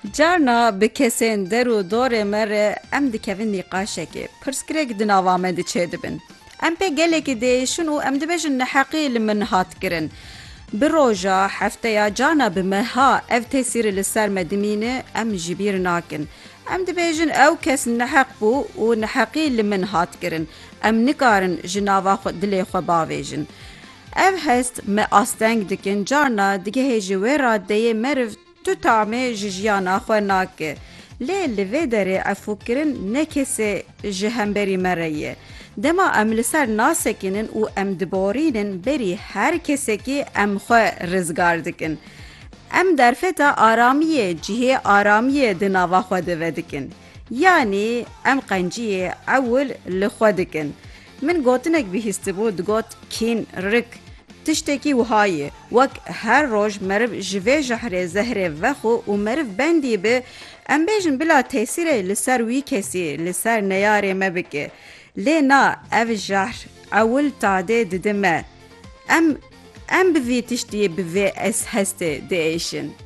Carna bi kesên der û dorê me re em dikevin nîqaşekê, pirsgirêk di nava me diçê dibin. Em pê gelekî diêşin û em dibêjin neheqî li min hat kirin. Bi roja hefteya carna bi meha ev tesîrê li ser me dimîne em ji bîr nakin. Em dibêjin ew kes neheq bû û neheqî li min hat kirin. Em nikarin ji nava dilê xwe bavêjin. Ev hest me asteng dikin carna digehê ji wê raddeyê meriv tu tamê ji jiyana xwe nake. Lê li vê derê efûkirin ne kesê ji hemberî me re ye. Dema em li ser nasekinin û em diborînin berî her kesekî em xwe rizgar dikin. Em derfeta aramiyê cihê aramiyê di nava xwe de vedikin. Yani em qenciyê ewil li xwe dikin. Min gotinek bihîstibû digot kîn rik. Tiştekî wiha ye, wek her roj meriv ji vê jehrê zehrê vexu û meriv bendî bi, em bêjin bila tesîrê li ser wî kesî, li ser neyarê me bike. Lê na, ev jehr ewil tadê dide me. Em bi vî tiştiyê bi vê hestê diêşin.